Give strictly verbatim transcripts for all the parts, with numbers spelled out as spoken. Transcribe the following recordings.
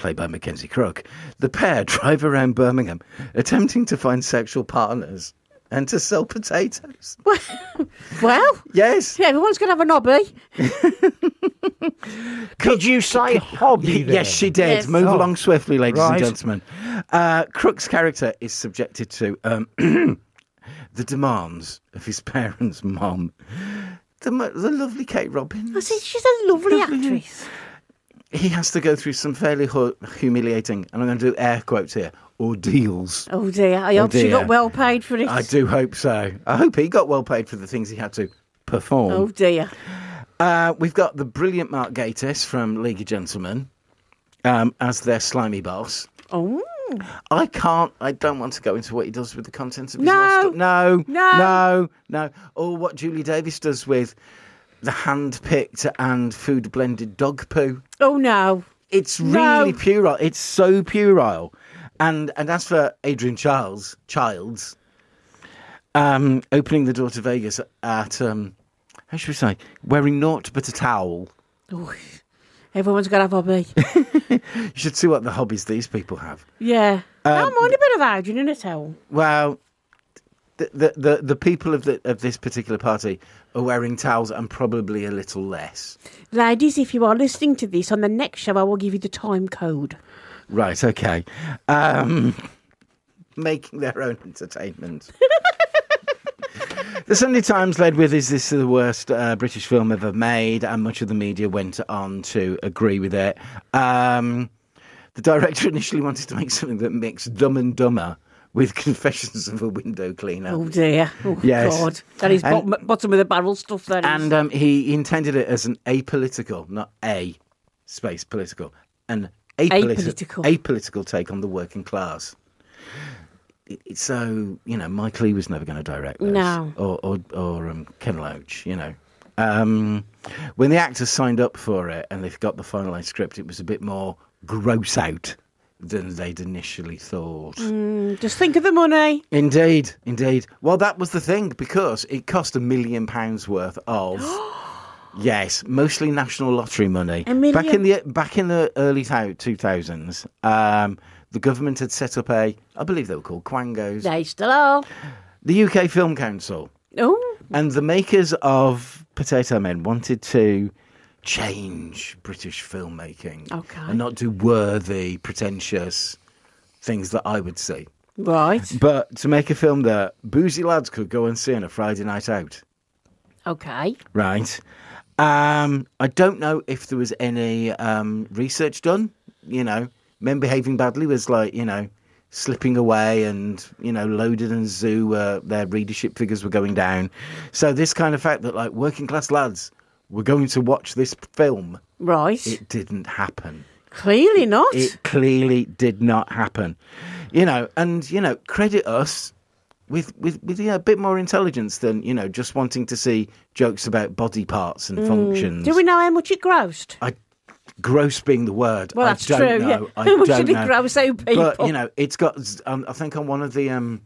played by Mackenzie Crook, the pair drive around Birmingham attempting to find sexual partners and to sell potatoes. Well, yes. Yeah, everyone's going to have a hobby. Did you say hobby there? Yes, she did. Yes. Move Oh, along swiftly, ladies right. and gentlemen. Uh, Crook's character is subjected to um, the demands of his parents' mum, the, mo- the lovely Kate Robbins. I said, she's a lovely Lovely. actress. He has to go through some fairly hu- humiliating, and I'm going to do air quotes here, ordeals. Oh dear, I hope she dear. got well paid for it. I do hope so. I hope he got well paid for the things he had to perform. Oh dear. Uh, we've got the brilliant Mark Gatiss from League of Gentlemen um, as their slimy boss. Oh. I can't, I don't want to go into what he does with the contents of his No. last No, No. no, no. Or what Julie Davis does with the hand-picked and food-blended dog poo. Oh no. It's No. really puerile. It's so puerile. And and as for Adrian Childs, Childs, um, opening the door to Vegas at, um, how should we say, wearing naught but a towel. Oh, everyone's got to have a hobby. You should see what the hobbies these people have. Yeah. Um, I don't mind a bit of Adrian in a towel. Well, the, the the the people of the of this particular party are wearing towels and probably a little less. Ladies, if you are listening to this, on the next show I will give you the time code. Right, okay. Um, making their own entertainment. The Sunday Times led with, is this the worst uh, British film ever made? And much of the media went on to agree with it. Um, the director initially wanted to make something that mixed Dumb and Dumber with Confessions of a Window Cleaner. Oh dear. Oh Yes. God. That is And- bottom, bottom of the barrel stuff, that is. And um, he intended it as an apolitical, not a space political, an apolitical, Apolitical. apolitical take on the working class. It, it's so, you know, Mike Lee was never going to direct this. No. Or, or, or um, Ken Loach, you know. Um, when the actors signed up for it and they've got the finalised script, it was a bit more gross out than they'd initially thought. Mm, just think of the money. Indeed, indeed. Well, that was the thing, because it cost a million pounds worth of yes, mostly national lottery money. A million? Back in the back in the early two thousands, um, the government had set up a, I believe they were called Quangos, They still are. the U K Film Council, Oh. and the makers of Potato Men wanted to change British filmmaking Okay. and not do worthy, pretentious things that I would see. Right. But to make a film that boozy lads could go and see on a Friday night out, Okay. right? Um, I don't know if there was any um, research done. You know, men behaving badly was like, you know, slipping away, and, you know, Loaded and Zoo, uh, their readership figures were going down. So this kind of fact that, like, working class lads were going to watch this film, Right. it didn't happen. Clearly not. It clearly did not happen. You know, and, you know, credit us with, with, with you know, a bit more intelligence than, you know, just wanting to see jokes about body parts and functions. Do we know how much it grossed? I, gross being the word. Well, I that's don't true. know. Yeah. I How much don't did it know. gross out people? But, you know, it's got, um, I think on one of the, um,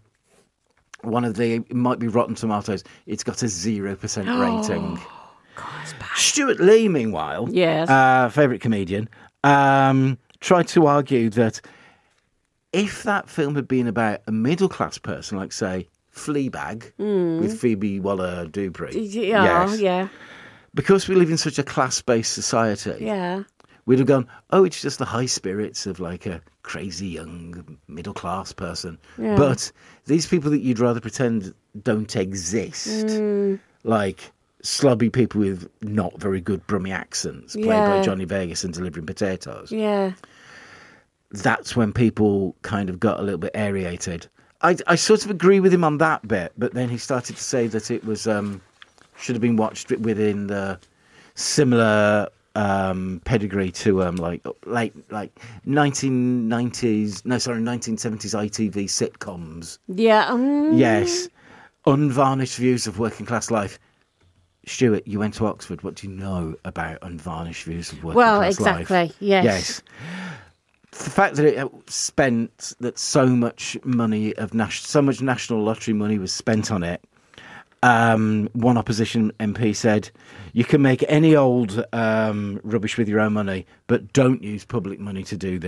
one of the, it might be Rotten Tomatoes, it's got a zero percent rating. God, it's bad. Stuart Lee, meanwhile, Yes. uh, favourite comedian, um, tried to argue that if that film had been about a middle-class person, like, say, Fleabag, with Phoebe Waller-Dupree, Yeah, yes, yeah, because we live in such a class-based society, yeah. we'd have gone, oh, it's just the high spirits of, like, a crazy young middle-class person. Yeah. But these people that you'd rather pretend don't exist, Mm. like slobby people with not very good Brummy accents, played by Yeah. Johnny Vegas and delivering potatoes, Yeah. that's when people kind of got a little bit aerated. I, I sort of agree with him on that bit, but then he started to say that it was um, should have been watched within the similar um, pedigree to um, like like like nineteen nineties, no sorry, nineteen seventies I T V sitcoms. Yeah. Um, Yes, unvarnished views of working class life. Stuart, you went to Oxford. What do you know about unvarnished views of working Well, class life? exactly. Yes. Yes. The fact that it spent, that so much money of nas- so much national lottery money was spent on it. Um, one opposition M P said, "You can make any old um, rubbish with your own money, but don't use public money to do this."